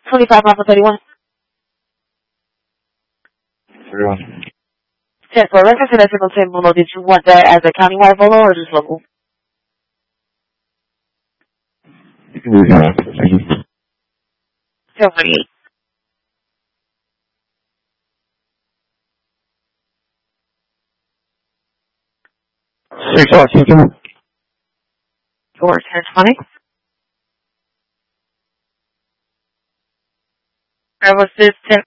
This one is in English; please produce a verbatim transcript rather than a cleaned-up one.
twenty-five Alpha thirty-one. thirty-one. ten for reference to that single ten Bolo, did you want that as a countywide Bolo or just local? You can do that. Thank you. ten forty-eight. Six Washington. Four ten twenty. That was this ten